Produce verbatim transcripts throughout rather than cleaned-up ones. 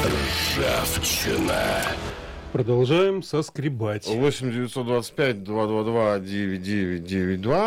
Ржавчина. Продолжаем соскребать. восемь девятьсот двадцать пять двести двадцать два девяносто девять девяносто два.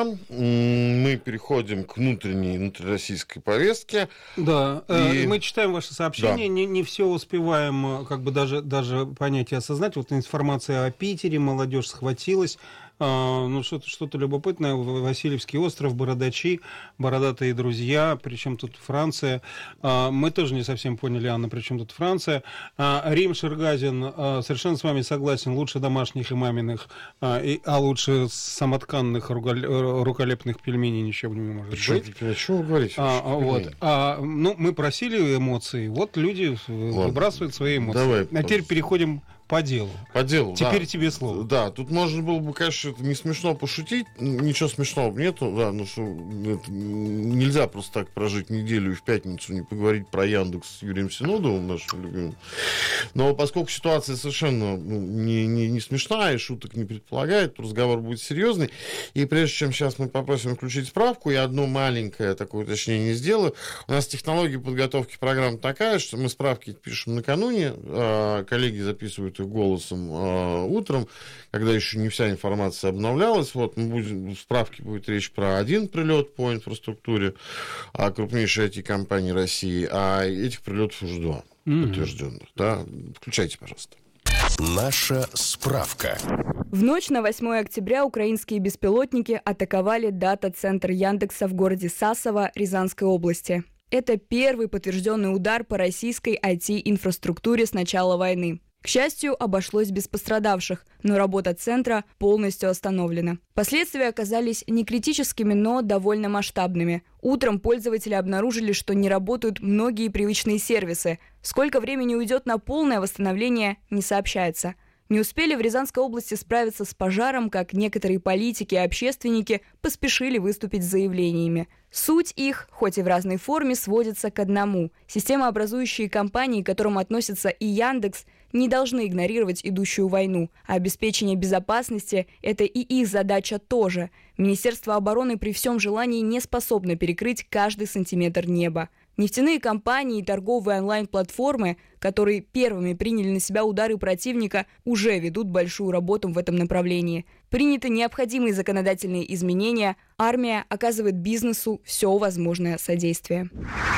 Мы переходим к внутренней, внутрироссийской повестке. Да, и... мы читаем ваши сообщения, да. не, не все успеваем как бы даже, даже понять и осознать. Вот информация о Питере, молодежь схватилась. А, ну, что-то, что-то любопытное. Васильевский остров, бородачи, бородатые друзья, причем тут Франция. А, мы тоже не совсем поняли, Анна, причем тут Франция. А, Рим Шергазин, а, совершенно с вами согласен, лучше домашних и маминых, а, и, а лучше самотканных руколепных пельменей ничего не может Почему, быть. О чем вы говорите? А, вот. а, ну, мы просили эмоции, вот люди Ладно. выбрасывают свои эмоции. Давай, а теперь пожалуйста. переходим по делу. По делу, Теперь да. тебе слово. Да, тут можно было бы, конечно, это не смешно пошутить, ничего смешного нету, да, ну что, это, нельзя просто так прожить неделю и в пятницу не поговорить про Яндекс с Юрием Синодовым, нашим любимым. Но поскольку ситуация совершенно ну, не, не, не смешная и шуток не предполагает, то разговор будет серьезный. И прежде чем сейчас мы попросим включить справку, я одно маленькое такое уточнение сделаю. У нас технология подготовки программы такая, что мы справки пишем накануне, коллеги записывают их голосом э, утром, когда еще не вся информация обновлялась. Вот, мы будем, в справке будет речь про один прилет по инфраструктуре а, крупнейшей ай ти-компании России, а этих прилетов уже два mm-hmm. подтвержденных. Да? Включайте, пожалуйста. Наша справка. В ночь на восьмое октября украинские беспилотники атаковали дата-центр Яндекса в городе Сасово Рязанской области. Это первый подтвержденный удар по российской ай ти-инфраструктуре с начала войны. К счастью, обошлось без пострадавших, но работа центра полностью остановлена. Последствия оказались не критическими, но довольно масштабными. Утром пользователи обнаружили, что не работают многие привычные сервисы. Сколько времени уйдет на полное восстановление, не сообщается. Не успели в Рязанской области справиться с пожаром, как некоторые политики и общественники поспешили выступить с заявлениями. Суть их, хоть и в разной форме, сводится к одному. Системообразующие компании, к которым относятся и Яндекс, не должны игнорировать идущую войну. А обеспечение безопасности – это и их задача тоже. Министерство обороны при всем желании не способно перекрыть каждый сантиметр неба. Нефтяные компании и торговые онлайн-платформы, которые первыми приняли на себя удары противника, уже ведут большую работу в этом направлении. Приняты необходимые законодательные изменения, армия оказывает бизнесу все возможное содействие.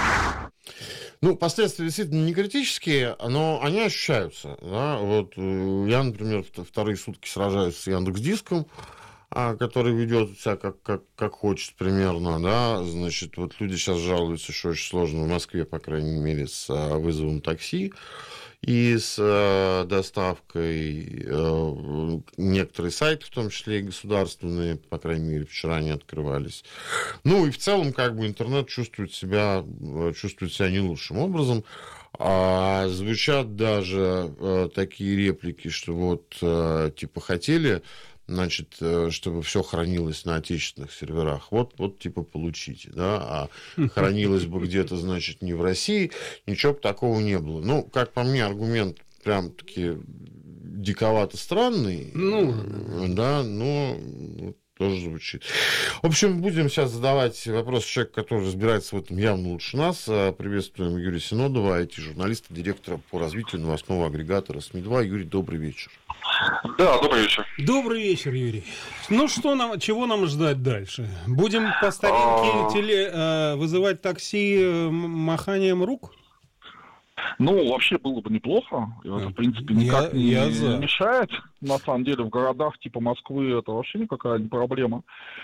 Ну, последствия действительно не критические, но они ощущаются. Да? Вот я, например, вторые сутки сражаюсь с Яндекс.Диском, который ведет себя как, как, как хочет примерно, да, значит, вот люди сейчас жалуются, что очень сложно в Москве, по крайней мере, с вызовом такси и с доставкой. Некоторые сайты, в том числе и государственные, по крайней мере, вчера они открывались. Ну, и в целом, как бы, интернет чувствует себя, чувствует себя не лучшим образом. А звучат даже такие реплики, что вот, типа, хотели... значит, чтобы все хранилось на отечественных серверах. Вот, вот типа, получите, да, а хранилось бы где-то, значит, не в России, ничего бы такого не было. Ну, как по мне, аргумент прям-таки диковато странный, ну, да, но тоже звучит. В общем, будем сейчас задавать вопрос человеку, который разбирается в этом явно лучше нас. Приветствуем Юрия Синодова, ай ти-журналиста, директора по развитию новостного агрегатора СМИ два. Юрий, добрый вечер. Да, добрый вечер. Добрый вечер, Юрий. Ну, что нам, чего нам ждать дальше? Будем по старинке теле, э, вызывать такси маханием рук? Ну, вообще было бы неплохо. Это, в принципе, никак я, не я за. мешает. На самом деле, в городах типа Москвы это вообще никакая не проблема.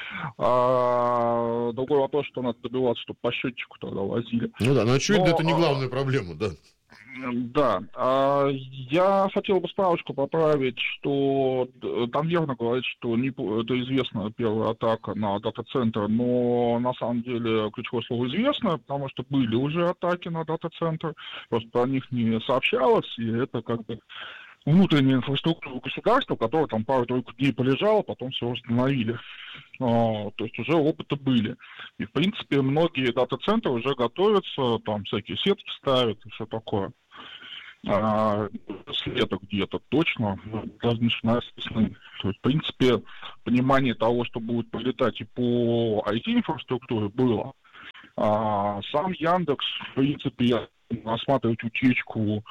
А, другой вопрос, что надо добиваться, чтобы по счетчику тогда возили. Ну да, но очевидно, но, это не главная а... проблема, да. Да, я хотел бы справочку поправить, что там верно говорит, что не, это известная первая атака на дата-центр, но на самом деле ключевое слово известно, потому что были уже атаки на дата-центр, просто про них не сообщалось, и это как бы внутренняя инфраструктура государства, которая там пару-тройку дней полежала, потом все восстановили. А, то есть уже опыты были. И, в принципе, многие дата-центры уже готовятся, там всякие сетки ставят и все такое. А, с лета где-то точно, даже начиная с весны. То есть, в принципе, понимание того, что будет прилетать и по ай ти-инфраструктуре было. А, сам Яндекс, в принципе, рассматривать утечку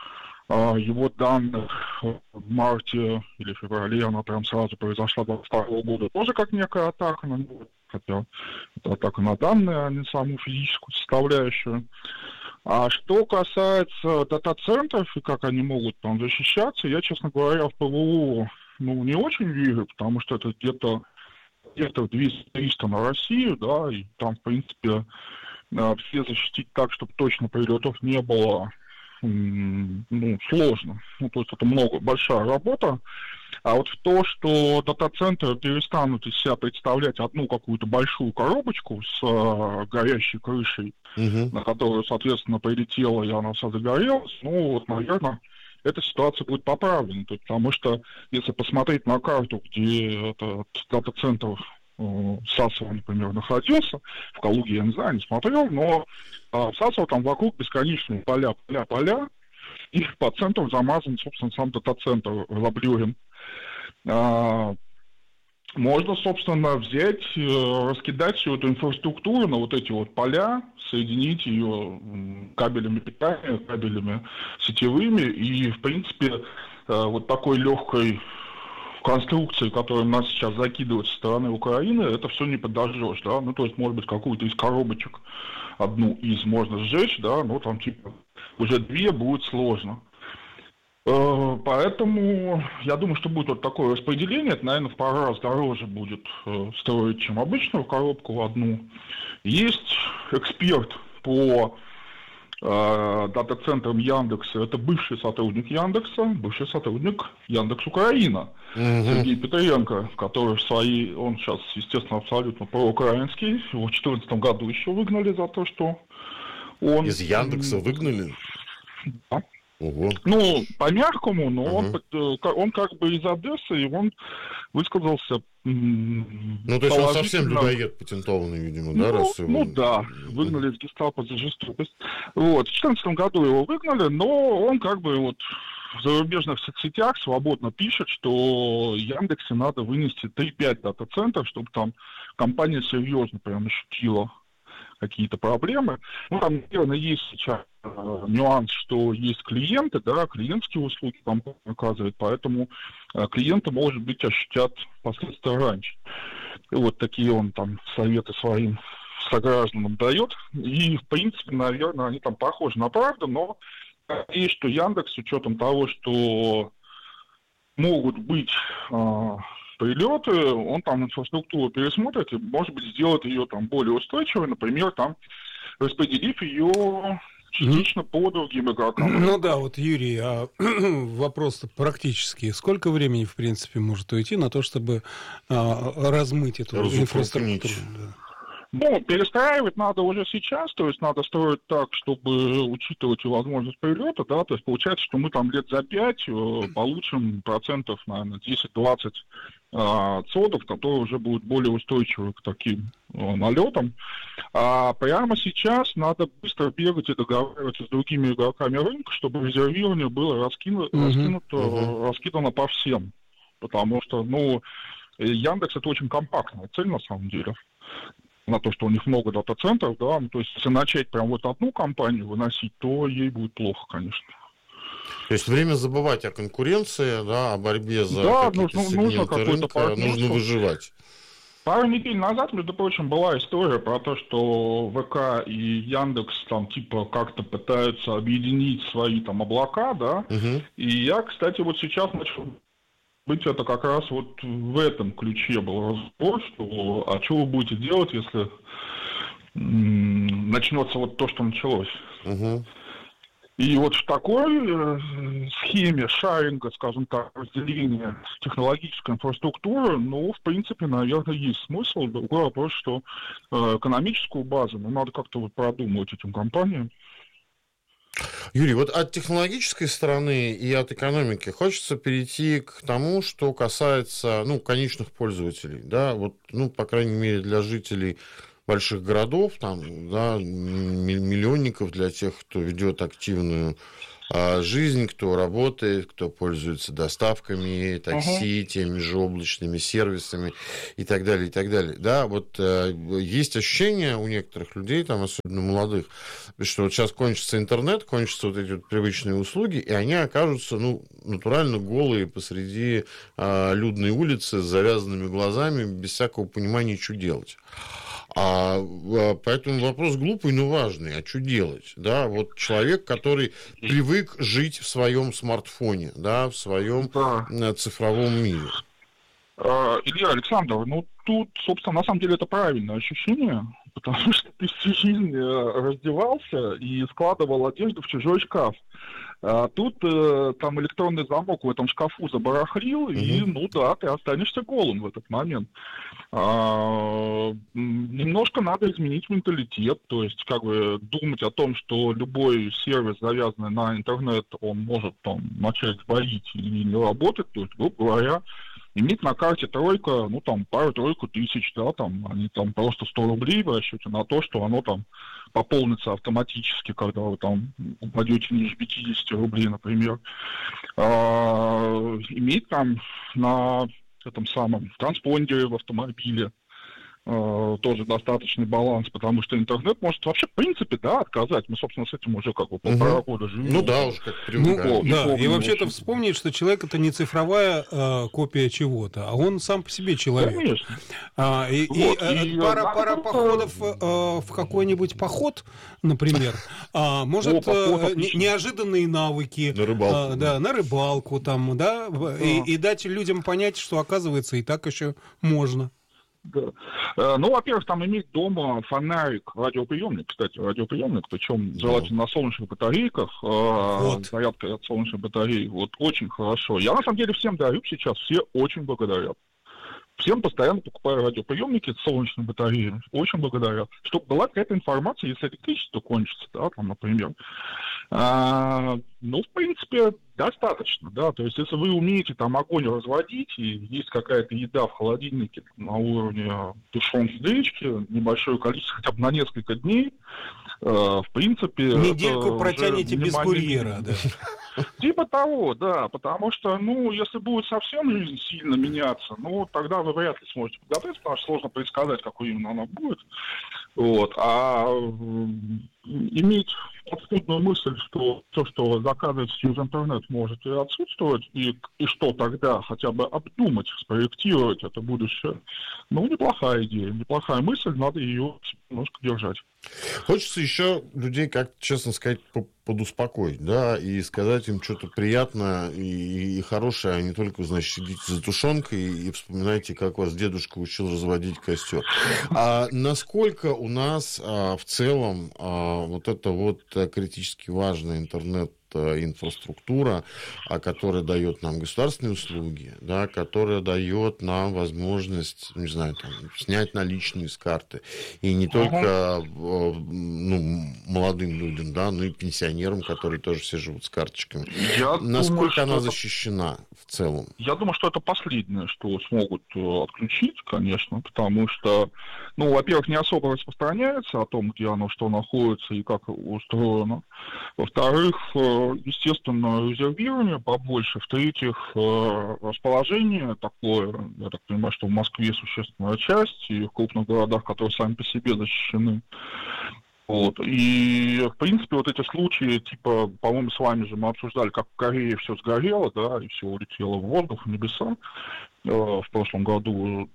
его данных в марте или феврале, она прям сразу произошла двадцать второго года, тоже как некая атака на него, хотя это атака на данные, а не саму физическую составляющую. А что касается дата-центров и как они могут там защищаться, я, честно говоря, в ПВО ну, не очень верю, потому что это где-то где-то двести-триста на Россию, да, и там, в принципе, все защитить так, чтобы точно прилетов не было, ну, сложно. Ну, то есть это много, большая работа. А вот в то, что дата-центры перестанут из себя представлять одну какую-то большую коробочку с э, горящей крышей, uh-huh. на которую, соответственно, прилетела, и она вся загорелась, ну, вот, наверное, эта ситуация будет поправлена. Потому что, если посмотреть на карту, где этот дата-центр э, Сасово, например, находился, в Калуге, я не знаю, не смотрел, но э, в Сасово там вокруг бесконечные поля, поля, поля, и по центру замазан, собственно, сам дата-центр лаблюрен. А, можно, собственно, взять, э, раскидать всю эту инфраструктуру на вот эти вот поля, соединить ее кабелями питания, кабелями сетевыми, и, в принципе, э, вот такой легкой конструкции, которую нас сейчас закидывают со стороны Украины, это все не подожжешь, да, ну, то есть, может быть, какую-то из коробочек, одну из можно сжечь, да, но там, типа, уже две будет сложно. Поэтому я думаю, что будет вот такое распределение. Это, наверное, в пару раз дороже будет строить, чем обычную коробку одну. Есть эксперт по э, дата-центрам Яндекса. Это бывший сотрудник Яндекса, бывший сотрудник Яндекс Украина. Mm-hmm. Сергей Петренко, который в своей... Он сейчас, естественно, абсолютно проукраинский. Его в две тысячи четырнадцатом году еще выгнали за то, что он... Из Яндекса выгнали? Да. Ого. Ну, по-мягкому, но uh-huh. он, он как бы из Одессы, и он высказался... Ну, то есть он совсем людоед патентованный, видимо, да? Ну, Раз его... ну да, выгнали из гестапо за жестокость. Вот, в две тысячи четырнадцатом году его выгнали, но он как бы вот в зарубежных соцсетях свободно пишет, что Яндексе надо вынести три-пять дата-центров, чтобы там компания серьезно прям ощутила какие-то проблемы. Ну, там, наверное, есть сейчас э, нюанс, что есть клиенты, да, клиентские услуги там оказывают, поэтому э, клиенты, может быть, ощутят последствия раньше. И вот такие он там советы своим согражданам дает. И, в принципе, наверное, они там похожи на правду, но надеюсь, что Яндекс, с учетом того, что могут быть... Э, прилеты, он там инфраструктуру пересмотрит и, может быть, сделает ее там более устойчивой, например, там распределив ее частично mm-hmm. по другим игрокам. Ну да, вот, Юрий, а вопрос практический. Сколько времени, в принципе, может уйти на то, чтобы а, размыть эту инфраструктуру? Да. Ну, перестраивать надо уже сейчас, то есть надо строить так, чтобы учитывать и возможность прилета, да, то есть получается, что мы там лет за пять э, получим процентов, наверное, десять-двадцать э, цодов, которые уже будут более устойчивы к таким э, налетам. А прямо сейчас надо быстро бегать и договариваться с другими игроками рынка, чтобы резервирование было раскину, uh-huh. раскинуто, uh-huh. раскидано по всем. Потому что, ну, Яндекс — это очень компактная цель на самом деле. На то, что у них много дата-центров, да, ну, то есть если начать прям вот одну компанию выносить, то ей будет плохо, конечно. То есть время забывать о конкуренции, да, о борьбе за да, какие-то нужно, сегменты рынка, нужно выживать. Пару недель назад, между прочим, была история про то, что ВК и Яндекс там типа как-то пытаются объединить свои там облака, да, угу. И я, кстати, вот сейчас начал... Быть это как раз вот в этом ключе был разговор, что а что вы будете делать, если м- начнется вот то, что началось. Uh-huh. И вот в такой э, схеме шаринга, скажем так, разделения технологической инфраструктуры, ну, в принципе, наверное, есть смысл. Другой вопрос, что э, экономическую базу, ну, надо как-то вот продумывать этим компаниям. Юрий, вот от технологической стороны и от экономики хочется перейти к тому, что касается, ну, конечных пользователей, да, вот, ну, по крайней мере, для жителей больших городов, там, да, миллионников, для тех, кто ведет активную жизнь, кто работает, кто пользуется доставками, такси, uh-huh. теми же облачными сервисами и так далее, и так далее. Да, вот э, есть ощущение у некоторых людей, там, особенно молодых, что вот сейчас кончится интернет, кончатся вот эти вот привычные услуги, и они окажутся, ну, натурально голые посреди э, людной улицы с завязанными глазами, без всякого понимания, что делать. А, поэтому вопрос глупый, но важный. А что делать? Да, вот человек, который привык жить в своем смартфоне, да, в своем да. цифровом мире. Илья, Александр, ну тут, собственно, на самом деле это правильное ощущение, потому что ты всю жизнь раздевался и складывал одежду в чужой шкаф. А тут э, там электронный замок в этом шкафу забарахлил, mm-hmm. и, ну да, ты останешься голым в этот момент. А, немножко надо изменить менталитет, то есть как бы думать о том, что любой сервис, завязанный на интернет, он может там начать сбоить или не работать, то есть, грубо говоря, иметь на карте тройка, ну там пару-тройку тысяч, да, там, они там просто сто рублей в расчете на то, что оно там пополнится автоматически, когда вы там упадете ниже пятьдесят рублей, например. А, иметь там на этом самом транспондере в автомобиле Uh, тоже достаточный баланс, потому что интернет может вообще, в принципе, да, отказать. Мы, собственно, с этим уже как бы полтора uh-huh. года живем. Ну да, уже как привыкли. Ну, да, и вообще-то вспомнить, что человек — это не цифровая э, копия чего-то, а он сам по себе человек. Конечно. А, и вот, и, и пара, э, пара походов э, в какой-нибудь поход, например, а, может, О, э, не, неожиданные навыки. На рыбалку. Э, да, на рыбалку там, да, да. И, и дать людям понять, что, оказывается, и так еще можно. Да. Ну, во-первых, там иметь дома фонарик, радиоприемник, кстати, радиоприемник, причем желательно на солнечных батарейках, вот. Зарядка от солнечных батарей, вот, очень хорошо. Я, на самом деле, всем дарю сейчас, все очень благодарят. Всем постоянно покупаю радиоприемники с солнечными батареями, очень благодарят. Чтобы была какая-то информация, если электричество кончится, да, там, например. А, ну, в принципе, достаточно, да, то есть если вы умеете там огонь разводить, и есть какая-то еда в холодильнике на уровне тушенки, гречки, небольшое количество, хотя бы на несколько дней, э, в принципе... Недельку протянете без курьера, да. Типа того, да, потому что, ну, если будет совсем жизнь сильно меняться, ну, тогда вы вряд ли сможете подготовиться, потому что сложно предсказать, какой именно она будет. Вот, а иметь подспудную мысль, что то, что заказывается через интернет, может и отсутствовать, и, и что тогда хотя бы обдумать, спроектировать это будущее, ну, неплохая идея, неплохая мысль, надо ее немножко держать. Хочется еще людей, как честно сказать, подуспокоить, да, и сказать им что-то приятное и, и хорошее, а не только, значит, сидите за тушенкой и, и вспоминайте, как вас дедушка учил разводить костер. А насколько у нас а, в целом а, вот это вот критически важный интернет инфраструктура, которая дает нам государственные услуги, да, которая дает нам возможность, не знаю, там, снять наличные с карты. И не только ну, молодым людям, да, но и пенсионерам, которые тоже все живут с карточками. Я Насколько думаю, она защищена в целом? Я думаю, что это последнее, что смогут отключить, конечно, потому что, ну, во-первых, не особо распространяется о том, где оно, что находится и как устроено. Во-вторых, естественно, резервирование побольше. В-третьих, расположение такое, я так понимаю, что в Москве существенная часть, и в крупных городах, которые сами по себе защищены. Вот. И, в принципе, вот эти случаи, типа, по-моему, с вами же мы обсуждали, как в Корее все сгорело, да, и все улетело в воздух, в небеса э, в прошлом году,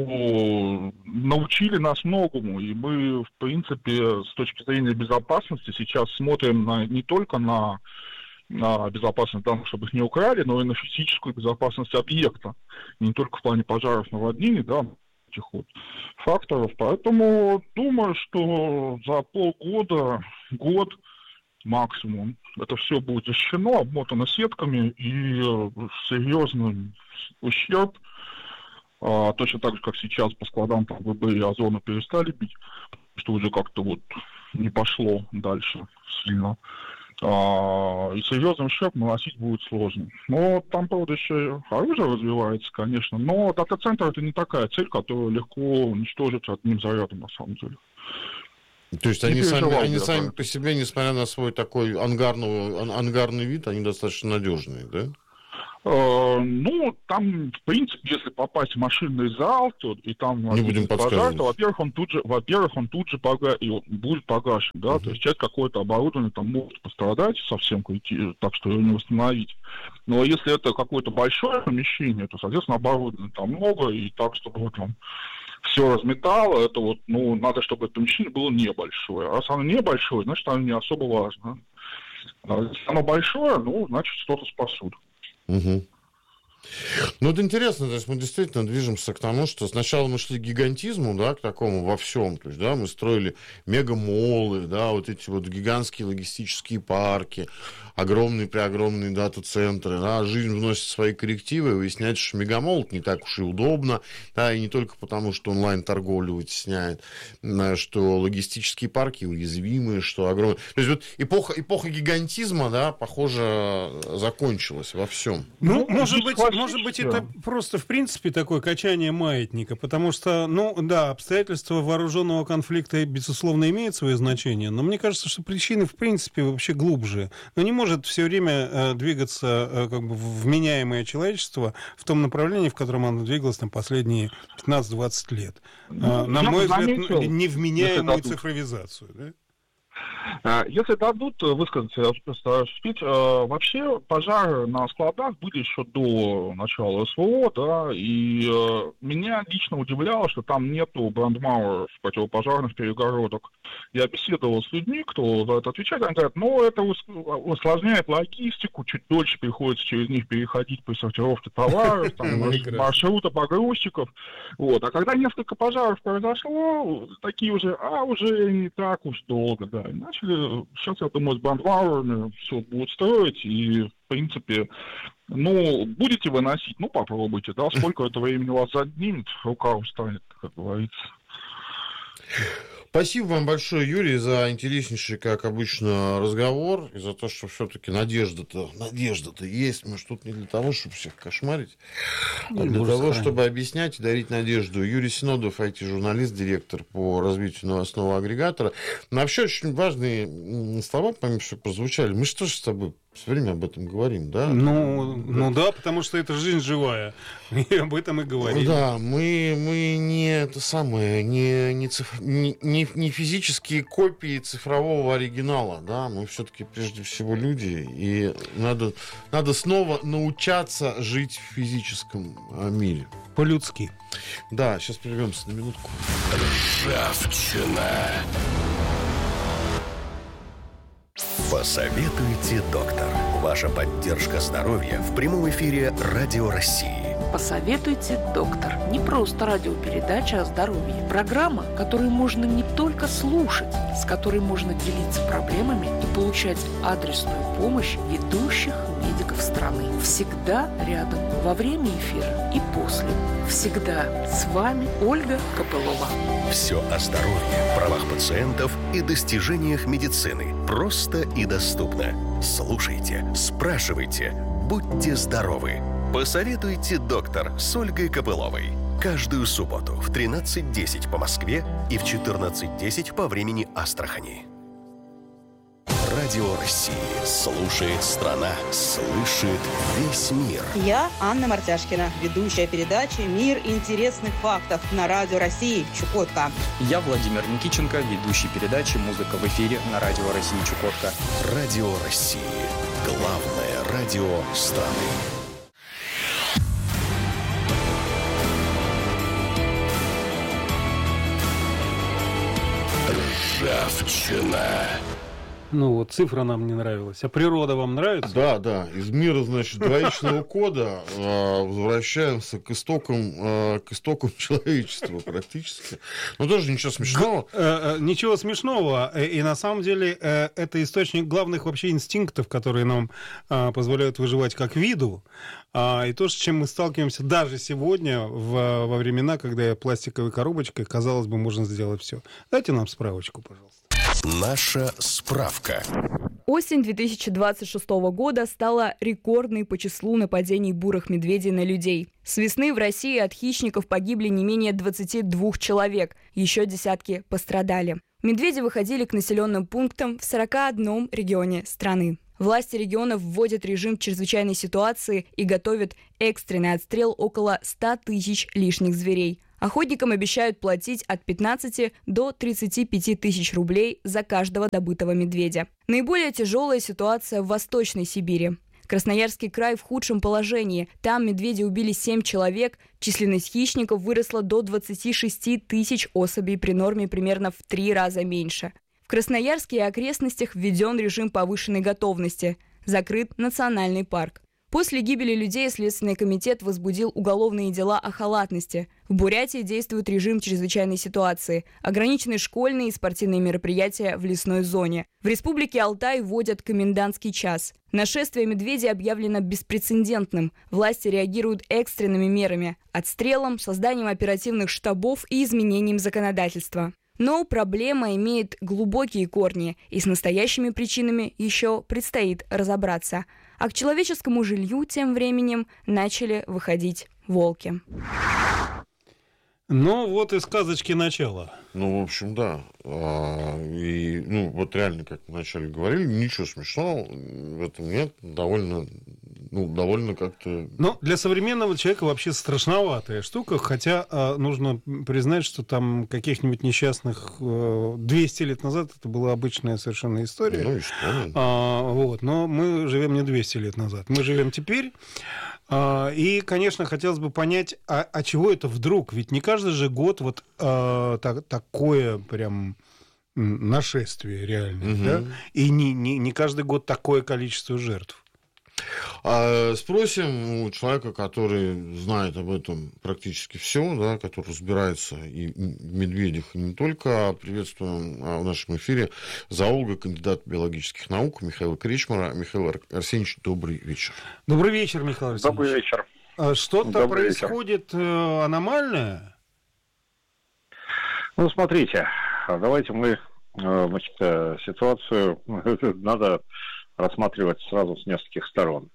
ну, научили нас многому, и мы, в принципе, с точки зрения безопасности сейчас смотрим на, не только на, на безопасность данных, чтобы их не украли, но и на физическую безопасность объекта, и не только в плане пожаров, наводнений, да, этих вот факторов. Поэтому думаю, что за полгода, год максимум это все будет защищено, обмотано сетками, и серьезный ущерб, а, точно так же, как сейчас по складам там ВБ и Озона перестали бить, что уже как-то вот не пошло дальше сильно. А, и серьезный ущерб наносить будет сложно. Но там, правда, еще оружие развивается, конечно, но дата-центр — это не такая цель, которую легко уничтожить одним зарядом, на самом деле. То есть они, сами, они сами по себе, несмотря на свой такой ангарный, ангарный вид, они достаточно надежные, да? Ну, там, в принципе, если попасть в машинный зал, то и там не будем пожар, то, во-первых, он тут же, во-первых, он тут же пога... и он будет погашен, да, uh-huh. То есть часть какое-то оборудование там может пострадать совсем, так что его не восстановить. Но если это какое-то большое помещение, то, соответственно, оборудования там много, и так, чтобы вот там все разметало, это вот, ну, надо, чтобы это помещение было небольшое. А раз оно небольшое, значит, оно не особо важно. А если оно большое, ну, значит, что-то спасут. Угу. Ну, это интересно, то есть мы действительно движемся к тому, что сначала мы шли к гигантизму, да, к такому во всем, то есть, да, мы строили мегамолы, да, вот эти вот гигантские логистические парки, огромные-преогромные дата-центры, да, жизнь вносит свои коррективы, и выясняется, что мегамол не так уж и удобно, да, и не только потому, что онлайн-торговлю вытесняет, что логистические парки уязвимые, что огромные... То есть вот эпоха, эпоха гигантизма, да, похоже, закончилась во всем. Ну, может быть, может быть, это просто, в принципе, такое качание маятника, потому что, ну, да, обстоятельства вооруженного конфликта, безусловно, имеют свое значение, но мне кажется, что причины, в принципе, вообще глубже. Но не может все время э, двигаться э, как бы вменяемое человечество в том направлении, в котором оно двигалось там последние пятнадцать-двадцать лет. Ну, э, на мой взгляд, заметил, невменяемую цифровизацию, да? Если дадут высказаться, я постараюсь успеть. Вообще пожары на складах были еще до начала СВО, да, и меня лично удивляло, что там нету брандмауэров, противопожарных перегородок. Я беседовал с людьми, кто за это отвечает, они говорят, ну, это усложняет логистику, чуть дольше приходится через них переходить при сортировке товаров, маршрута погрузчиков. Вот. А когда несколько пожаров произошло, такие уже, а уже не так уж долго, да. И начали, сейчас, я думаю, с брандмауэрами все будут строить, и, в принципе, ну, будете выносить, ну, попробуйте, да, сколько это времени у вас отнимет, рука устанет, как говорится. Спасибо вам большое, Юрий, за интереснейший, как обычно, разговор, и за то, что все-таки надежда-то, надежда-то есть. Мы же тут не для того, чтобы всех кошмарить, а для того, сохранить. Чтобы объяснять и дарить надежду. Юрий Синодов, ай ти-журналист, директор по развитию новостного агрегатора. Но вообще очень важные слова, помимо всего, прозвучали. Мы что же с тобой все время об этом говорим, да? Ну, ну да, потому что это жизнь живая. И об этом и говорим. Да, мы, мы не это самое, не, не, циф... не, не, не физические копии цифрового оригинала, да, мы все-таки прежде всего люди, и надо, надо снова научаться жить в физическом мире. По-людски. Да, сейчас прервемся на минутку. Ржавчина. Посоветуйте, доктор. Ваша поддержка здоровья в прямом эфире Радио России. Посоветуйте, доктор. Не просто радиопередача о здоровье. Программа, которую можно не только слушать, с которой можно делиться проблемами и получать адресную помощь ведущих медиков страны. Всегда рядом, во время эфира и после. Всегда с вами Ольга Копылова. Все о здоровье, правах пациентов и достижениях медицины. Просто и доступно. Слушайте, спрашивайте, будьте здоровы. Посоветуйте, доктор, с Ольгой Копыловой. Каждую субботу в тринадцать десять по Москве и в четырнадцать десять по времени Астрахани. Радио России. Слушает страна. Слышит весь мир. Я Анна Мартяшкина, ведущая передачи «Мир интересных фактов» на Радио России Чукотка. Я Владимир Никиченко, ведущий передачи «Музыка в эфире» на Радио России Чукотка. Радио России. Главное радио страны. Ржавчина. Ну вот, цифра нам не нравилась. А природа вам нравится? Да, да. Из мира, значит, двоичного кода э, возвращаемся к истокам, э, к истокам человечества практически. Но тоже ничего смешного. Г- э, э, ничего смешного. И на самом деле э, это источник главных вообще инстинктов, которые нам э, позволяют выживать как виду. А, и то, с чем мы сталкиваемся даже сегодня, в, во времена, когда пластиковой коробочкой, казалось бы, можно сделать все. Дайте нам справочку, пожалуйста. Наша справка. Осень две тысячи двадцать шестого года стала рекордной по числу нападений бурых медведей на людей. С весны в России от хищников погибли не менее двадцати двух человек, еще десятки пострадали. Медведи выходили к населенным пунктам в сорока одном регионе страны. Власти регионов вводят режим чрезвычайной ситуации и готовят экстренный отстрел около ста тысяч лишних зверей. Охотникам обещают платить от пятнадцати до тридцати пяти тысяч рублей за каждого добытого медведя. Наиболее тяжелая ситуация в Восточной Сибири. Красноярский край в худшем положении. Там медведи убили семь человек, численность хищников выросла до двадцати шести тысяч особей при норме примерно в три раза меньше. В Красноярске и окрестностях введен режим повышенной готовности. Закрыт национальный парк. После гибели людей Следственный комитет возбудил уголовные дела о халатности. В Бурятии действует режим чрезвычайной ситуации. Ограничены школьные и спортивные мероприятия в лесной зоне. В Республике Алтай вводят комендантский час. Нашествие медведей объявлено беспрецедентным. Власти реагируют экстренными мерами – отстрелом, созданием оперативных штабов и изменением законодательства. Но проблема имеет глубокие корни, и с настоящими причинами еще предстоит разобраться. А к человеческому жилью тем временем начали выходить волки. Ну, вот и сказочки начала. Ну, в общем, да. А, и, ну, вот реально, как мы вначале говорили, ничего смешного в этом нет. Довольно, ну, довольно как-то... Ну, для современного человека вообще страшноватая штука, хотя а, нужно признать, что там каких-нибудь несчастных а, двести лет назад это была обычная совершенно история. Ну, и что? А, вот, но мы живем не двести лет назад. Мы живем теперь. И, конечно, хотелось бы понять, а, а чего это вдруг? Ведь не каждый же год вот а, так, такое прям нашествие реальное, угу. да? И не, не, не каждый год такое количество жертв. А спросим у человека, который знает об этом практически все, да, который разбирается и в медведях, и не только. Приветствуем в нашем эфире зоолога, кандидата биологических наук Михаила Кречмара. Михаил Арсеньевич, добрый вечер. Добрый вечер, Михаил Арсеньевич. Добрый вечер. Что-то добрый происходит вечер. аномальное? Ну, смотрите, давайте мы, значит, ситуацию надо рассматривать сразу с нескольких сторон.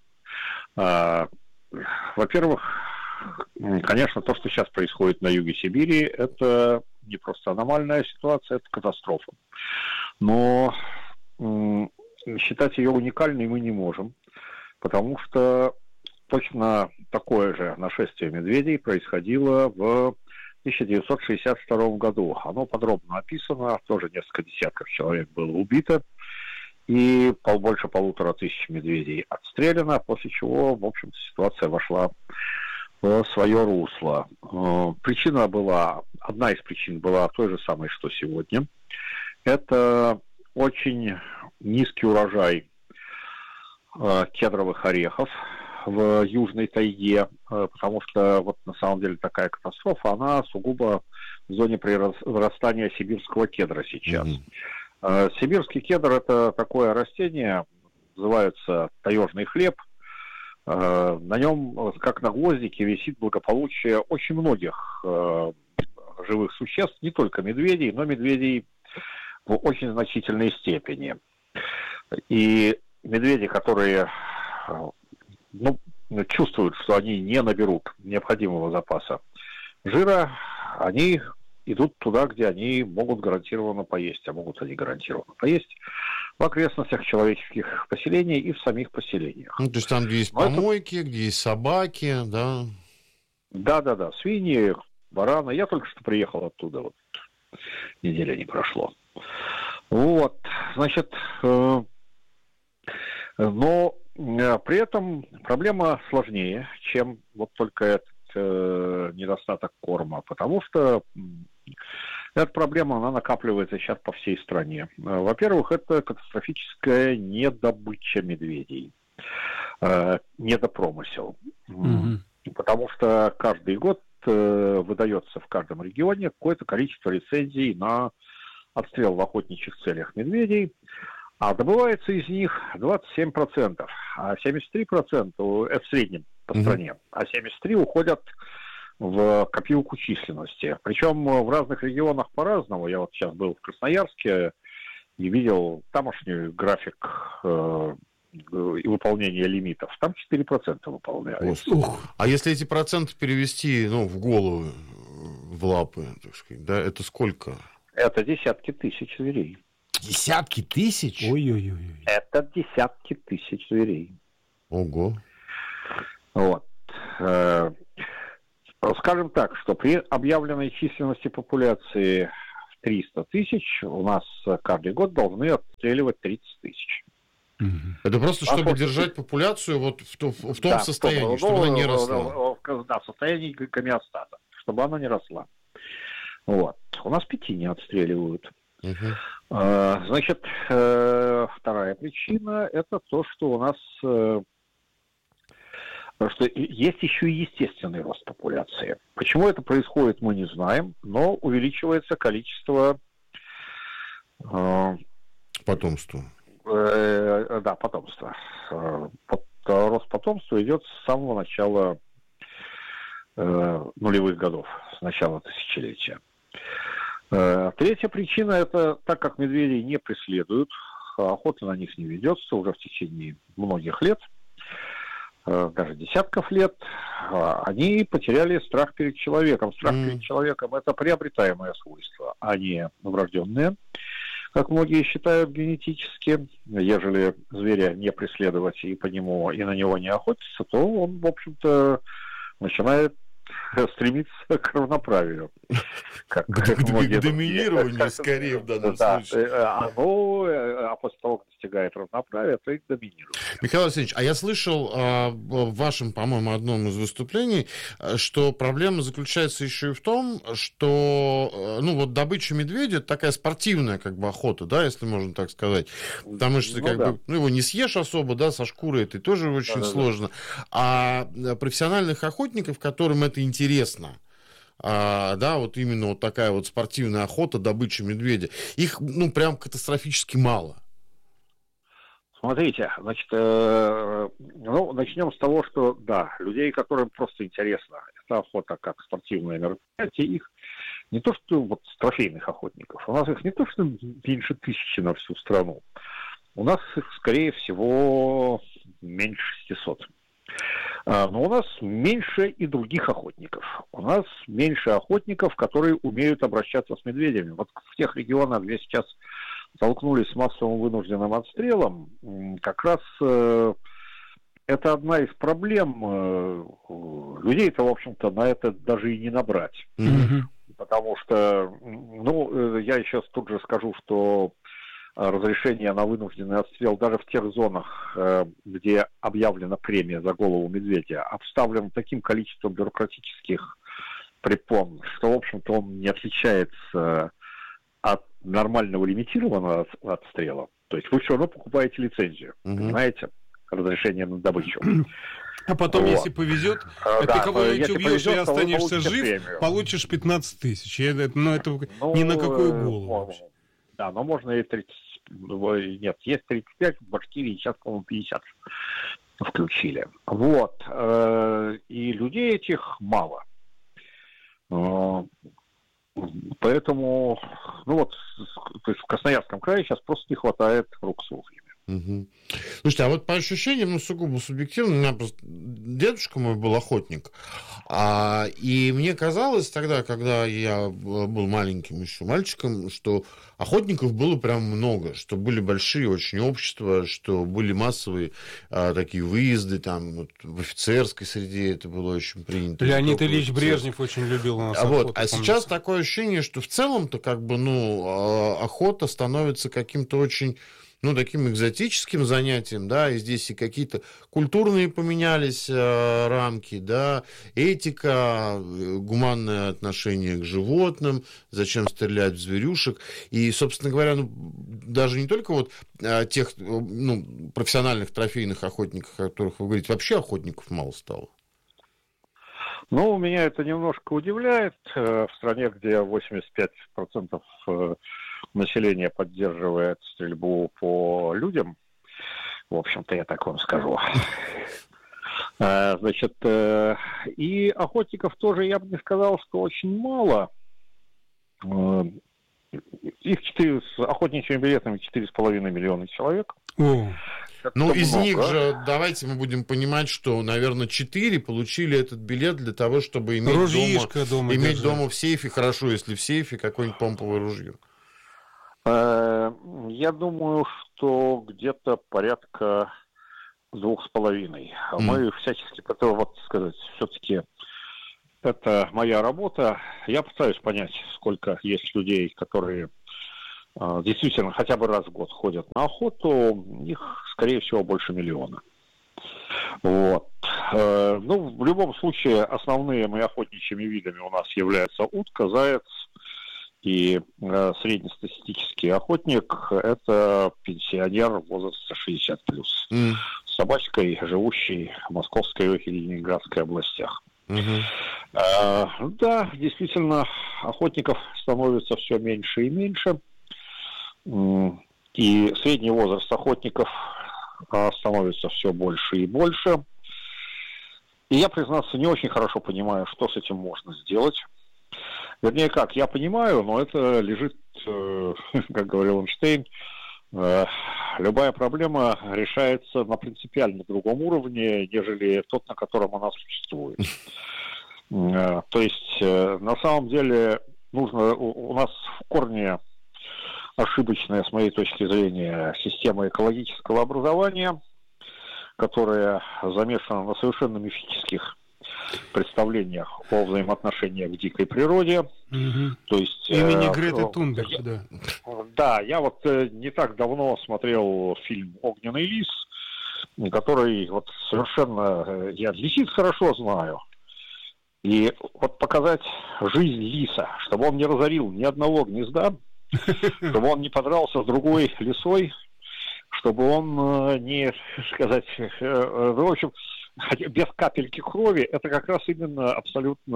Во-первых, конечно, то, что сейчас происходит на юге Сибири, это не просто аномальная ситуация, это катастрофа. Но считать ее уникальной мы не можем, потому что точно такое же нашествие медведей происходило в тысяча девятьсот шестьдесят втором году. Оно подробно описано, тоже несколько десятков человек было убито, и больше полутора тысяч медведей отстреляно, после чего, в общем-то, ситуация вошла в свое русло. Причина была, одна из причин была той же самой, что сегодня. Это очень низкий урожай кедровых орехов в южной тайге, потому что вот на самом деле такая катастрофа, она сугубо в зоне прирастания сибирского кедра сейчас. Mm-hmm. Сибирский кедр – это такое растение, называется таежный хлеб. На нем, как на гвоздике, висит благополучие очень многих живых существ, не только медведей, но медведей в очень значительной степени. И медведи, которые ну, чувствуют, что они не наберут необходимого запаса жира, они идут туда, где они могут гарантированно поесть, а могут они гарантированно поесть в окрестностях человеческих поселений и в самих поселениях. Ну, то есть там, где есть Но помойки, это... где есть собаки, да? Да-да-да, свиньи, бараны. Я только что приехал оттуда, вот неделя не прошло. Вот, значит, э, но э, при этом проблема сложнее, чем вот только этот э, недостаток корма, потому что эта проблема, она накапливается сейчас по всей стране. Во-первых, это катастрофическая недобыча медведей, э, недопромысел. Mm-hmm. Потому что каждый год э, выдается в каждом регионе какое-то количество лицензий на отстрел в охотничьих целях медведей, а добывается из них двадцать семь процентов, а семьдесят три процента это в среднем по mm-hmm. стране, а семьдесят три процента уходят в копилку численности. Причем в разных регионах по-разному. Я вот сейчас был в Красноярске, и видел тамошний график э, и выполнение лимитов. Там четыре процента выполняется. Ух. А если эти проценты перевести, ну, в голову, в лапы, так сказать, да, это сколько? Это десятки тысяч зверей. Десятки тысяч? Ой-ой-ой. Это десятки тысяч зверей. Ого. Вот. Скажем так, что при объявленной численности популяции триста тысяч у нас каждый год должны отстреливать тридцать тысяч. Это просто чтобы а держать популяцию вот в, том, в том да, состоянии, чтобы ну, она не росла. Да, в состоянии гомеостаза, чтобы она не росла. Вот. У нас пяти не отстреливают. Uh-huh. Значит, вторая причина – это то, что у нас что есть еще и естественный рост популяции. Почему это происходит, мы не знаем, но увеличивается количество потомства. Да, потомства. Рост потомства идет с самого начала нулевых годов, с начала тысячелетия. Третья причина – это так как медведей не преследуют, охота на них не ведется уже в течение многих лет, даже десятков лет, они потеряли страх перед человеком. Страх mm. перед человеком – это приобретаемое свойство, а не врожденное, как многие считают генетически. Ежели зверя не преследовать и по нему, и на него не охотиться, то он, в общем-то, начинает стремиться к равноправию. Как к доминированию, скорее, в данном случае. А, ну, а после того, как достигает равноправия, то и доминирует. Михаил Васильевич, а я слышал в вашем, по-моему, одном из выступлений, что проблема заключается еще и в том, что, ну, вот добыча медведя – такая спортивная, как бы, охота, да, если можно так сказать. Потому что, ну, как да. бы, ну, его не съешь особо, да, со шкурой это тоже очень да, сложно. Да. А профессиональных охотников, которым это интересно, а, да, вот именно вот такая вот спортивная охота, добыча медведя, их, ну, прям катастрофически мало. Смотрите, значит, э, ну, начнем с того, что, да, людей, которым просто интересно эта охота как спортивное мероприятие, их не то, что вот трофейных охотников, у нас их не то, что меньше тысячи на всю страну, у нас их, скорее всего, меньше шестисот. Но у нас меньше и других охотников. У нас меньше охотников, которые умеют обращаться с медведями. Вот в тех регионах, где сейчас столкнулись с массовым вынужденным отстрелом, как раз э, это одна из проблем. Э, людей-то, в общем-то, на это даже и не набрать. Mm-hmm. Потому что, ну, я сейчас тут же скажу, что разрешение на вынужденный отстрел даже в тех зонах, где объявлена премия за голову медведя, обставлен таким количеством бюрократических препон, что, в общем-то, он не отличается от нормального лимитированного отстрела. То есть вы все равно покупаете лицензию, угу. понимаете, разрешение на добычу. А потом, вот. Если повезет, да, ты кого-нибудь убьешь и останешься жив, премию. Получишь пятнадцать тысяч. Ну, это ну, ни на какую голову. Ну, да, но можно и тридцать... Нет, есть тридцать пять, в Башкирии сейчас, по-моему, пятьдесят включили. Вот. И людей этих мало. Поэтому, ну вот, то есть в Красноярском крае сейчас просто не хватает рук с вовремя. Угу. Слушайте, а вот по ощущениям, ну, сугубо субъективно, у меня просто дедушка мой был охотник, а, и мне казалось тогда, когда я был маленьким еще мальчиком, что охотников было прям много, что были большие очень общества, что были массовые а, такие выезды, там, вот, в офицерской среде это было очень принято. Леонид Ильич Брежнев очень любил у нас а охоту. Вот, а сейчас такое ощущение, что в целом-то как бы, ну, охота становится каким-то очень... ну, таким экзотическим занятием, да, и здесь и какие-то культурные поменялись э, рамки, да, этика, гуманное отношение к животным, зачем стрелять в зверюшек, и, собственно говоря, ну, даже не только вот э, тех, ну, профессиональных трофейных охотников, о которых вы говорите, вообще охотников мало стало. Ну, меня это немножко удивляет, э, в стране, где восемьдесят пять процентов э, население поддерживает стрельбу по людям. В общем-то, я так вам скажу. Значит, и охотников тоже, я бы не сказал, что очень мало. их четыре, с охотничьими билетами четыре с половиной миллиона человек. О. Ну, из много. них же, давайте мы будем понимать, что, наверное, четыре получили этот билет для того, чтобы иметь, дома, дома, иметь дома в сейфе, хорошо, если в сейфе какое-нибудь помповое ружье. Я думаю, что где-то порядка двух с половиной. Mm. Мы всячески, вот сказать, все-таки это моя работа. Я пытаюсь понять, сколько есть людей, которые действительно хотя бы раз в год ходят на охоту, их, скорее всего, больше миллиона. Вот. Ну, в любом случае, основными охотничьими видами у нас являются утка, заяц, и среднестатистический охотник – это пенсионер возраста шестьдесят плюс, mm. с собачкой, живущий в Московской и Ленинградской областях. Mm-hmm. А, да, действительно, охотников становится все меньше и меньше. И средний возраст охотников становится все больше и больше. И я, признаться, не очень хорошо понимаю, что с этим можно сделать. Вернее, как, я понимаю, но это лежит, как говорил Эйнштейн, любая проблема решается на принципиально другом уровне, нежели тот, на котором она существует. То есть, на самом деле, нужно у нас в корне ошибочная, с моей точки зрения, система экологического образования, которая замешана на совершенно мифических представлениях о взаимоотношениях в дикой природе. Угу. То есть, имени э, Греты э, Тунберг, я, да. Да, я вот э, не так давно смотрел фильм «Огненный лис», который вот совершенно, э, я лисиц хорошо знаю. И вот показать жизнь лиса, чтобы он не разорил ни одного гнезда, чтобы он не подрался с другой лисой, чтобы он не, сказать, в общем, без капельки крови, это как раз именно абсолютно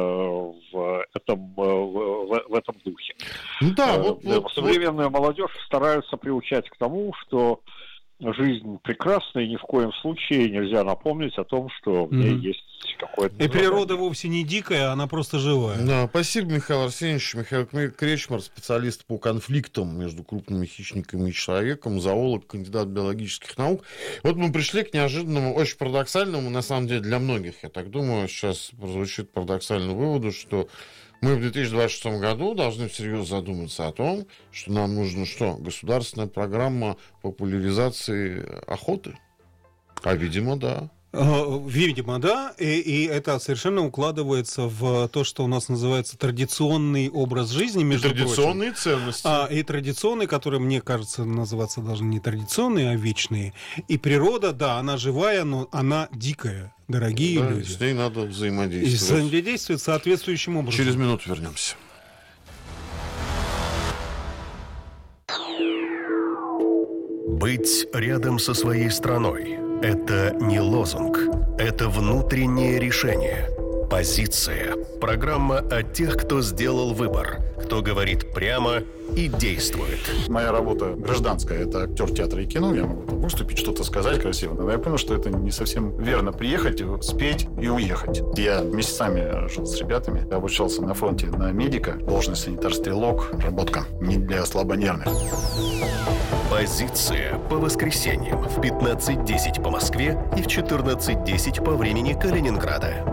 в этом, в, в этом духе. Ну да, вот, вот, современную вот. Молодежь стараются приучать к тому, что жизнь прекрасна, и ни в коем случае нельзя напомнить о том, что в ней mm-hmm. есть какое-то... И природа вовсе не дикая, она просто живая. Да, спасибо, Михаил Арсеньевич. Михаил Кречмар, специалист по конфликтам между крупными хищниками и человеком, зоолог, кандидат биологических наук. Вот мы пришли к неожиданному, очень парадоксальному, на самом деле, для многих, я так думаю, сейчас прозвучит парадоксальному выводу, что мы в две тысячи двадцать шестом году должны всерьез задуматься о том, что нам нужна что? Государственная программа популяризации охоты? А, видимо, да. Видимо, да, и, и это совершенно укладывается в то, что у нас называется традиционный образ жизни, между и традиционные прочим. ценности. А, и традиционные, которые, мне кажется, называться должны не традиционные, а вечные. И природа, да, она живая, но она дикая, дорогие да, люди. С ней надо взаимодействовать. И взаимодействовать соответствующим образом. Через минуту вернемся. Быть рядом со своей страной – это не лозунг, это внутреннее решение, позиция, программа о тех, кто сделал выбор, кто говорит прямо и действует. Моя работа гражданская – это актер театра и кино. Я могу выступить, что-то сказать красиво. Но я понял, что это не совсем верно. Приехать, спеть и уехать. Я месяцами жил с ребятами. Я обучался на фронте на медика. Должность санитар-стрелок. Работка не для слабонервных. Позиция по воскресеньям в пятнадцать десять по Москве и в четырнадцать десять по времени Калининграда.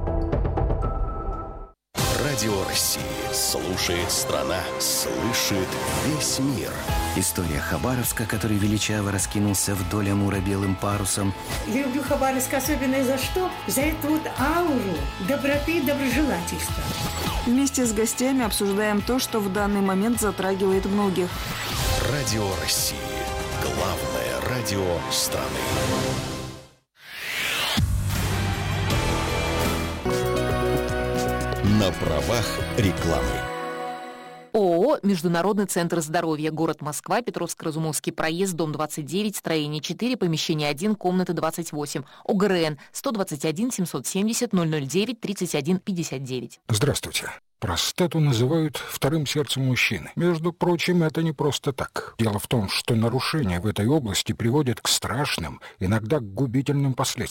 Радио России. Слушает страна. Слышит весь мир. История Хабаровска, который величаво раскинулся вдоль Амура белым парусом. Я люблю Хабаровск особенно за что? За эту вот ауру доброты и доброжелательства. Вместе с гостями обсуждаем то, что в данный момент затрагивает многих. Радио России. Главное радио страны. На правах рекламы. ООО «Международный центр здоровья», город Москва, Петровско-Разумовский проезд, дом двадцать девять, строение четыре, помещение один, комната двадцать восемь. ОГРН сто двадцать один семьсот семьдесят ноль ноль девять тридцать один пятьдесят девять. Здравствуйте. Простату называют вторым сердцем мужчины. Между прочим, это не просто так. Дело в том, что нарушения в этой области приводят к страшным, иногда к губительным последствиям.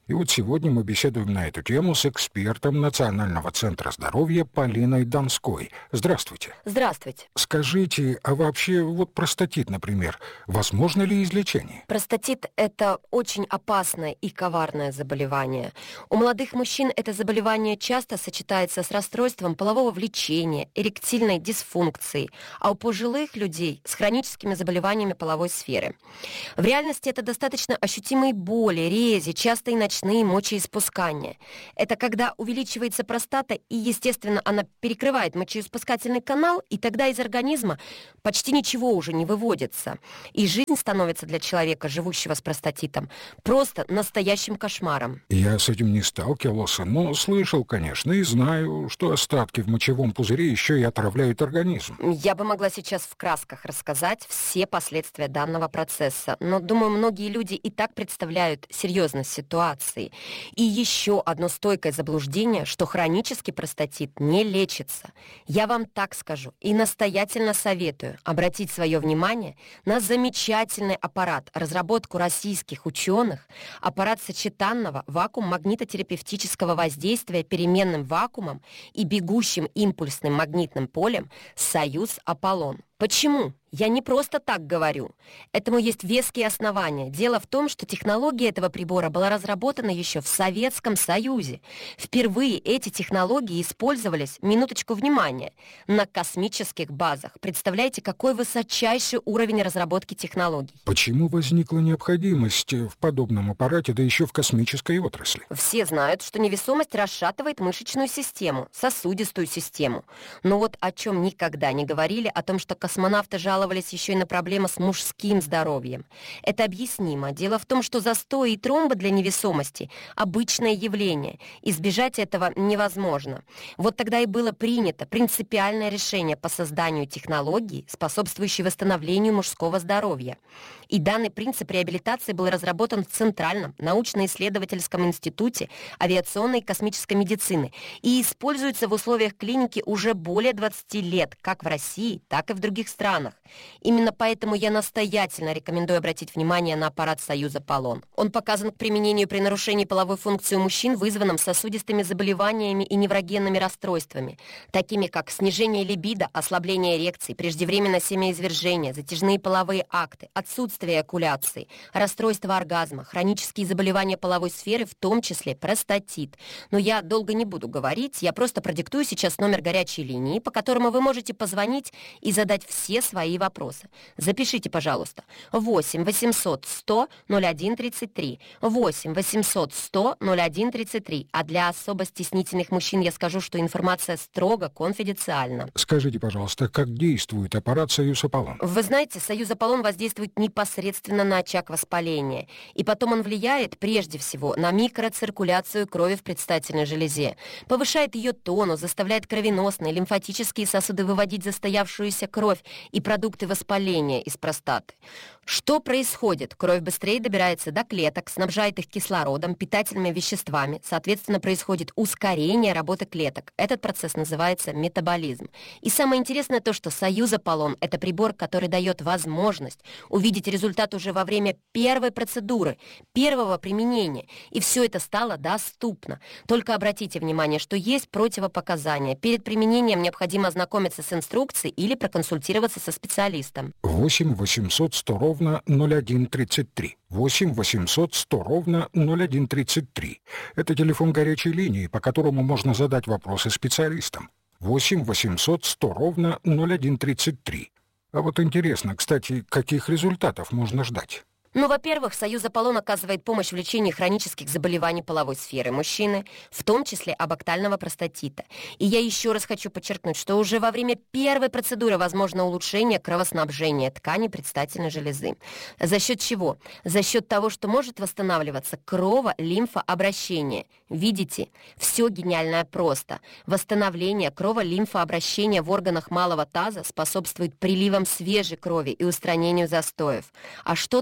И вот сегодня мы беседуем на эту тему с экспертом Национального центра здоровья Полиной Донской. Здравствуйте. Здравствуйте. Скажите, а вообще вот простатит, например, возможно ли излечение? Простатит – это очень опасное и коварное заболевание. У молодых мужчин это заболевание часто сочетается с расстройством полового влечения, эректильной дисфункцией, а у пожилых людей с хроническими заболеваниями половой сферы. В реальности это достаточно ощутимые боли, рези, часто и ночные мочеиспускания. Это когда увеличивается простата, и, естественно, она перекрывает мочеиспускательный канал, и тогда из организма почти ничего уже не выводится. И жизнь становится для человека, живущего с простатитом, просто настоящим кошмаром. Я с этим не сталкивался, но слышал, конечно, и знаю, что остатки в мочевом пузыре еще и отравляют организм. Я бы могла сейчас в красках рассказать все последствия данного процесса, но, думаю, многие люди и так представляют серьезность ситуации. И еще одно стойкое заблуждение, что хронический простатит не лечится. Я вам так скажу и настоятельно советую обратить свое внимание на замечательный аппарат, разработку российских ученых, аппарат сочетанного вакуум-магнитотерапевтического воздействия переменным вакуумом и бегущим импульсным магнитным полем «Союз Аполлон». Почему? Я не просто так говорю. Этому есть веские основания. Дело в том, что технология этого прибора была разработана еще в Советском Союзе. Впервые эти технологии использовались, минуточку внимания, на космических базах. Представляете, какой высочайший уровень разработки технологий. Почему возникла необходимость в подобном аппарате, да еще в космической отрасли? Все знают, что невесомость расшатывает мышечную систему, сосудистую систему. Но вот о чем никогда не говорили, о том, что космонавты жаловались еще и на проблемы с мужским здоровьем. Это объяснимо. Дело в том, что застои и тромбы для невесомости – обычное явление. Избежать этого невозможно. Вот тогда и было принято принципиальное решение по созданию технологий, способствующей восстановлению мужского здоровья. И данный принцип реабилитации был разработан в Центральном научно-исследовательском институте авиационной и космической медицины и используется в условиях клиники уже более двадцати лет, как в России, так и в других странах. Именно поэтому я настоятельно рекомендую обратить внимание на аппарат «Союз Аполлон». Он показан к применению при нарушении половой функции у мужчин, вызванном сосудистыми заболеваниями и неврогенными расстройствами, такими как снижение либидо, ослабление эрекции, преждевременное семяизвержение, затяжные половые акты, отсутствие эякуляции, расстройство оргазма, хронические заболевания половой сферы, в том числе простатит. Но я долго не буду говорить, я просто продиктую сейчас номер горячей линии, по которому вы можете позвонить и задать все свои вопросы. Запишите, пожалуйста. восемь восемьсот сто ноль один тридцать три. восемь восемьсот сто ноль один тридцать три. А для особо стеснительных мужчин я скажу, что информация строго конфиденциальна. Скажите, пожалуйста, как действует аппарат «Союз Аполлон»? Вы знаете, «Союз Аполлон» воздействует непосредственно на очаг воспаления. И потом он влияет, прежде всего, на микроциркуляцию крови в предстательной железе. Повышает ее тонус, заставляет кровеносные, лимфатические сосуды выводить застоявшуюся кровь и продукты воспаления из простаты. Что происходит? Кровь быстрее добирается до клеток, снабжает их кислородом, питательными веществами. Соответственно, происходит ускорение работы клеток. Этот процесс называется метаболизм. И самое интересное то, что «Союз Аполлон» — это прибор, который дает возможность увидеть результат уже во время первой процедуры, первого применения. И все это стало доступно. Только обратите внимание, что есть противопоказания. Перед применением необходимо ознакомиться с инструкцией или проконсультироваться со специалистом. восемь восемьсот сто ровно ноль один тридцать три. восемь восемьсот сто ровно ноль один тридцать три. Это телефон горячей линии, по которому можно задать вопросы специалистам. восемь восемьсот сто ровно ноль один тридцать три. А вот интересно, кстати, каких результатов можно ждать? Ну, во-первых, «Союз Аполлон» оказывает помощь в лечении хронических заболеваний половой сферы мужчины, в том числе абактального простатита. И я еще раз хочу подчеркнуть, что уже во время первой процедуры возможно улучшение кровоснабжения тканей предстательной железы. За счет чего? За счет того, что может восстанавливаться крово-лимфообращение. Видите? Все гениальное просто. Восстановление крово-лимфообращения в органах малого таза способствует приливам свежей крови и устранению застоев. А что такое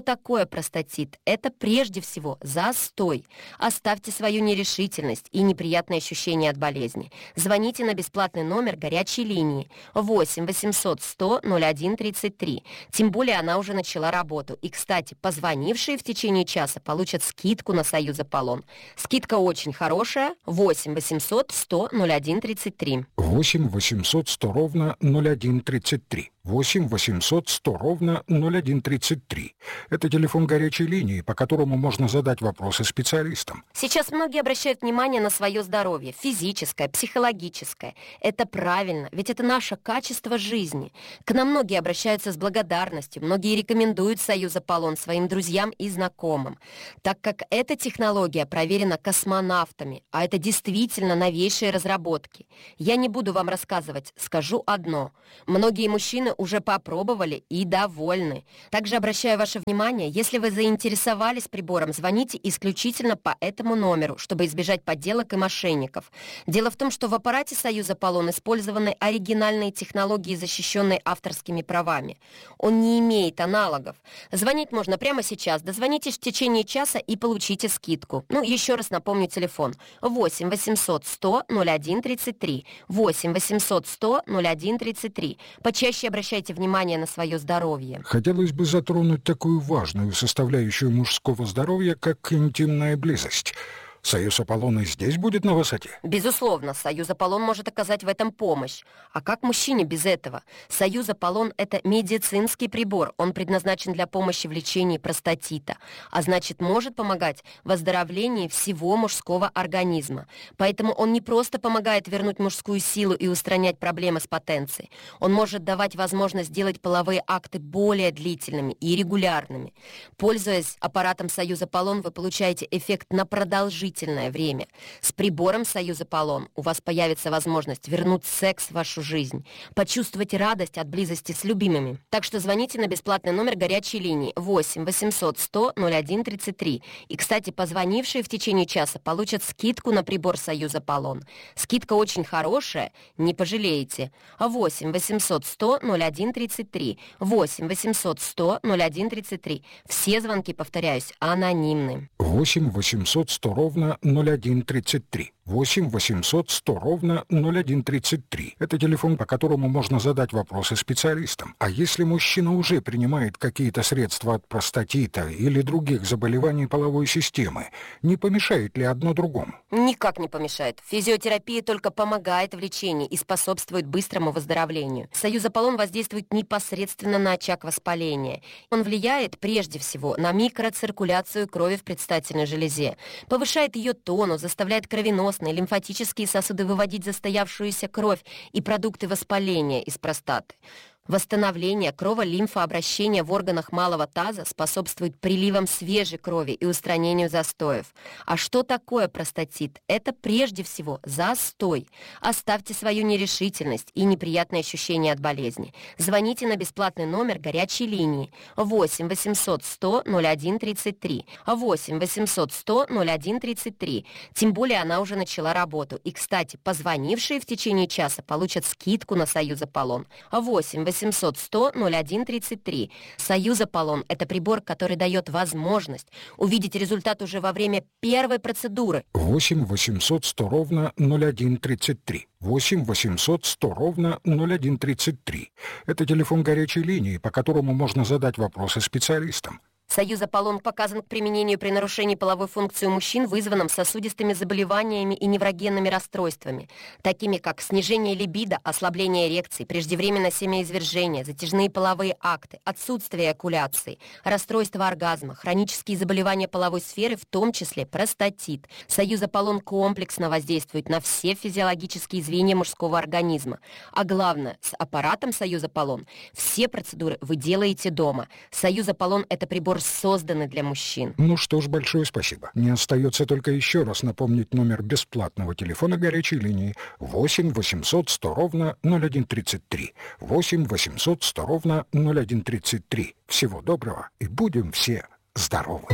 такое простатит? Это прежде всего застой. Оставьте свою нерешительность и неприятные ощущения от болезни. Звоните на бесплатный номер горячей линии восемь восемьсот сто ноль один тридцать три. Тем более она уже начала работу. И, кстати, позвонившие в течение часа получат скидку на Союз Аполлон. Скидка очень хорошая. восемь восемьсот сто ноль один тридцать три. восемь восемьсот сто ровно ноль один тридцать три. восемь восемьсот сто ровно ноль один тридцать три. Это телефон горячей линии, по которому можно задать вопросы специалистам. Сейчас многие обращают внимание на свое здоровье, физическое, психологическое. Это правильно, ведь это наше качество жизни. К нам многие обращаются с благодарностью, многие рекомендуют Союз Аполлон своим друзьям и знакомым, так как эта технология проверена космонавтами, а это действительно новейшие разработки. Я не буду вам рассказывать, скажу одно. Многие мужчины уже попробовали и довольны. Также обращаю ваше внимание, если вы заинтересовались прибором, звоните исключительно по этому номеру, чтобы избежать подделок и мошенников. Дело в том, что в аппарате Союз Аполлон использованы оригинальные технологии, защищенные авторскими правами. Он не имеет аналогов. Звонить можно прямо сейчас. Дозвонитесь в течение часа и получите скидку. Ну, еще раз напомню телефон. восемь восемьсот сто ноль один тридцать три. восемь восемьсот сто ноль один тридцать три. Почаще обращайте внимание на свое здоровье. Хотелось бы затронуть такую важную составляющую мужского здоровья, как интимная близость. Союз Аполлон и здесь будет на высоте? Безусловно, Союз Аполлон может оказать в этом помощь. А как мужчине без этого? Союз Аполлон – это медицинский прибор. Он предназначен для помощи в лечении простатита, а значит, может помогать в выздоровлении всего мужского организма. Поэтому он не просто помогает вернуть мужскую силу и устранять проблемы с потенцией. Он может давать возможность сделать половые акты более длительными и регулярными. Пользуясь аппаратом Союз Аполлон, вы получаете эффект на продолжительность время. С прибором Союз Аполлон у вас появится возможность вернуть секс в вашу жизнь, почувствовать радость от близости с любимыми. Так что звоните на бесплатный номер горячей линии восемь восемьсот сто ноль один тридцать три. И, кстати, позвонившие в течение часа получат скидку на прибор Союз Аполлон. Скидка очень хорошая, не пожалеете. восемь восемьсот сто ноль один тридцать три. восемь восемьсот сто ноль один тридцать три. Все звонки, повторяюсь, анонимны. восемь восемьсот сто ровно ноль один тридцать три. восемь восемьсот сто ровно ноль один тридцать три. Это телефон, по которому можно задать вопросы специалистам. А если мужчина уже принимает какие-то средства от простатита или других заболеваний половой системы, не помешает ли одно другому? Никак не помешает. Физиотерапия только помогает в лечении и способствует быстрому выздоровлению. Союз Аполлон воздействует непосредственно на очаг воспаления. Он влияет прежде всего на микроциркуляцию крови в предстательной железе, повышает ее тонус, заставляет кровеносные, лимфатические сосуды выводить застоявшуюся кровь и продукты воспаления из простаты. Восстановление крово-лимфообращения в органах малого таза способствует приливам свежей крови и устранению застоев. А что такое простатит? Это прежде всего застой. Оставьте свою нерешительность и неприятные ощущения от болезни. Звоните на бесплатный номер горячей линии восемь восемьсот сто ноль один тридцать три. восемь восемьсот сто ноль один тридцать три. Тем более она уже начала работу. И, кстати, позвонившие в течение часа получат скидку на Союз Аполлон. восемь восемьсот сто ноль один тридцать три. Союз Аполлон – это прибор, который дает возможность увидеть результат уже во время первой процедуры. восемь восемьсот сто ровно ноль один тридцать три. восемь восемьсот сто ровно ноль один тридцать три. Это телефон горячей линии, по которому можно задать вопросы специалистам. Союз Аполлон показан к применению при нарушении половой функции у мужчин, вызванном сосудистыми заболеваниями и неврогенными расстройствами, такими как снижение либидо, ослабление эрекции, преждевременное семяизвержение, затяжные половые акты, отсутствие эякуляции, расстройство оргазма, хронические заболевания половой сферы, в том числе простатит. Союз Аполлон комплексно воздействует на все физиологические звенья мужского организма. А главное, с аппаратом Союз Аполлон все процедуры вы делаете дома. Союз Аполлон – это прибор, созданы для мужчин. Ну что ж, большое спасибо. Не остается только еще раз напомнить номер бесплатного телефона горячей линии восемь восемьсот сто ровно ноль один тридцать три. восемь восемьсот сто ровно ноль один тридцать три. Всего доброго и будем все здоровы.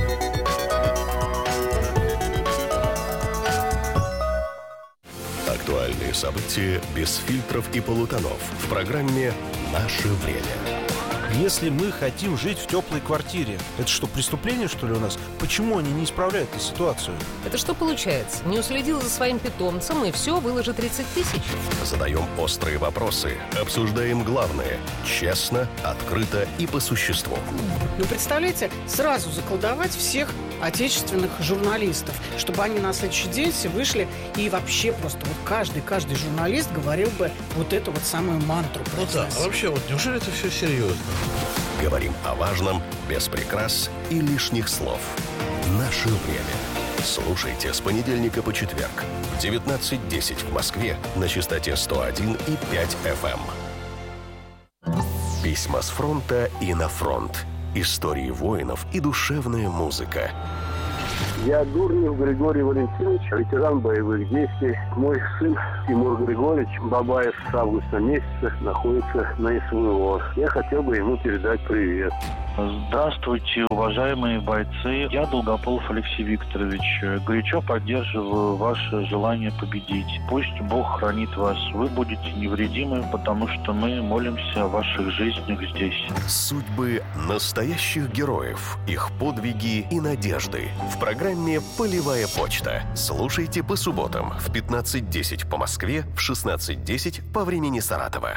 Актуальные события без фильтров и полутонов в программе «Наше время». Если мы хотим жить в теплой квартире, это что, преступление, что ли, у нас? Почему они не исправляют эту ситуацию? Это что получается? Не уследил за своим питомцем и все, выложит тридцать тысяч? Задаем острые вопросы, обсуждаем главное. Честно, открыто и по существу. Ну, представляете, сразу заколдовать всех отечественных журналистов, чтобы они на следующий день все вышли и вообще просто вот каждый, каждый журналист говорил бы вот эту вот самую мантру. Ну да, а вообще вот неужели это все серьезно? Говорим о важном, без прикрас и лишних слов. Наше время. Слушайте с понедельника по четверг в девятнадцать десять в Москве на частоте сто один и пять эф эм. Письма с фронта и на фронт. Истории воинов и душевная музыка. Я Дурнев Григорий Валентинович, ветеран боевых действий. Мой сын Тимур Григорьевич Бабаев с августа месяца находится на эс вэ о. Я хотел бы ему передать привет. Здравствуйте, уважаемые бойцы. Я Долгополов Алексей Викторович. Горячо поддерживаю ваше желание победить. Пусть Бог хранит вас. Вы будете невредимы, потому что мы молимся о ваших жизнях здесь. Судьбы настоящих героев, их подвиги и надежды. В программе «Полевая почта». Слушайте по субботам в пятнадцать десять по Москве, в шестнадцать десять по времени Саратова.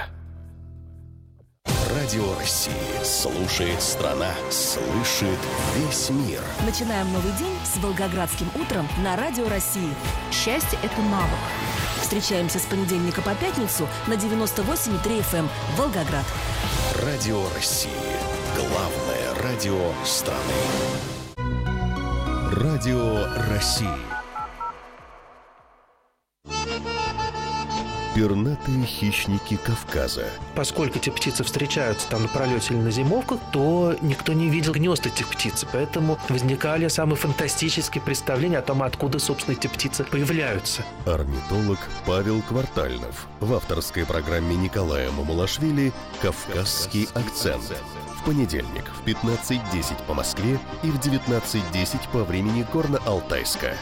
Радио России. Слушает страна. Слышит весь мир. Начинаем новый день с Волгоградским утром на Радио России. Счастье – это навык. Встречаемся с понедельника по пятницу на девяносто восемь и три эф эм Волгоград. Радио России. Главное радио страны. Радио России. Пернатые хищники Кавказа. Поскольку эти птицы встречаются там на пролете или на зимовках, то никто не видел гнезд этих птиц. Поэтому возникали самые фантастические представления о том, откуда, собственно, эти птицы появляются. Орнитолог Павел Квартальнов в авторской программе Николая Мамулашвили «Кавказский акцент». В понедельник в пятнадцать десять по Москве и в девятнадцать десять по времени Горно-Алтайска.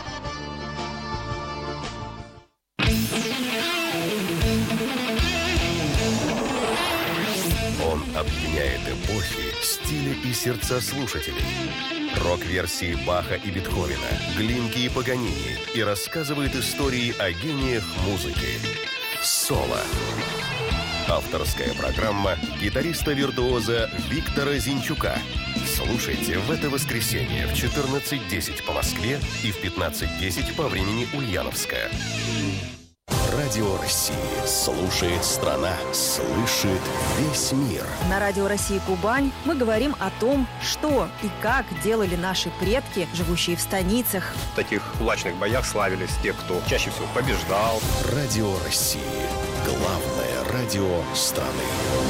Он объединяет эпохи, стили и сердца слушателей. Рок-версии Баха и Бетховена, Глинки и Паганини и рассказывает истории о гениях музыки. Соло. Авторская программа гитариста-виртуоза Виктора Зинчука. Слушайте в это воскресенье в четырнадцать десять по Москве и в пятнадцать десять по времени Ульяновска. Радио России. Слушает страна. Слышит весь мир. На Радио России Кубань мы говорим о том, что и как делали наши предки, живущие в станицах. В таких кулачных боях славились те, кто чаще всего побеждал. Радио России. Главное радио страны.